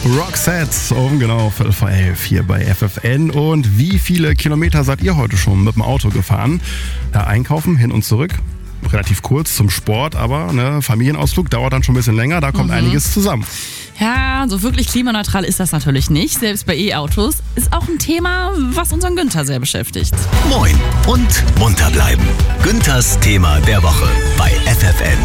Roxette um genau 11 hier bei FFN. Und wie viele Kilometer seid ihr heute schon mit dem Auto gefahren? Einkaufen, hin und zurück. Relativ kurz zum Sport, aber Familienausflug dauert dann schon ein bisschen länger, da kommt einiges zusammen. Ja, so wirklich klimaneutral ist das natürlich nicht. Selbst bei E-Autos ist auch ein Thema, was unseren Günther sehr beschäftigt. Moin und munter bleiben. Günthers Thema der Woche bei FFN.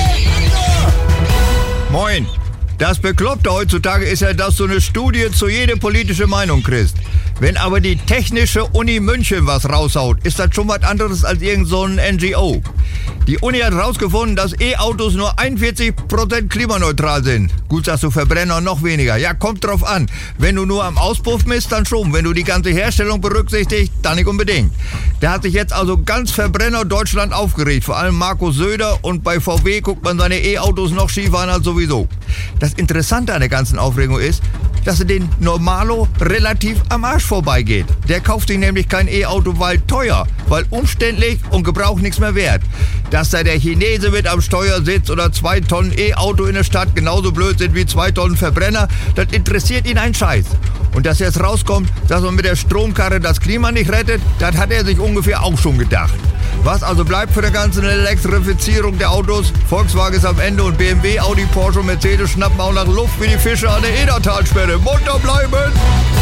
Moin. Das Bekloppte heutzutage ist ja, dass du eine Studie zu jeder politischen Meinung kriegst. Wenn aber die Technische Uni München was raushaut, ist das schon was anderes als irgend so ein NGO. Die Uni hat rausgefunden, dass E-Autos nur 41% klimaneutral sind. Gut, sagst du, Verbrenner noch weniger. Ja, kommt drauf an. Wenn du nur am Auspuff misst, dann schon. Wenn du die ganze Herstellung berücksichtigst, dann nicht unbedingt. Der hat sich jetzt also ganz Verbrenner Deutschland aufgeregt. Vor allem Markus Söder, und bei VW guckt man seine E-Autos noch schiefer an als sowieso. Das Interessante an der ganzen Aufregung ist, dass er den Normalo relativ am Arsch vorbeigeht. Der kauft sich nämlich kein E-Auto, weil teuer, weil umständlich und Gebrauch nichts mehr wert. Dass da der Chinese mit am Steuer sitzt oder 2 Tonnen E-Auto in der Stadt genauso blöd sind wie 2 Tonnen Verbrenner, das interessiert ihn ein Scheiß. Und dass jetzt rauskommt, dass man mit der Stromkarre das Klima nicht rettet, das hat er sich ungefähr auch schon gedacht. Was also bleibt für die ganze Elektrifizierung der Autos? Volkswagen ist am Ende und BMW, Audi, Porsche und Mercedes schnappen auch nach Luft wie die Fische an der Edertalsperre. Munter bleiben!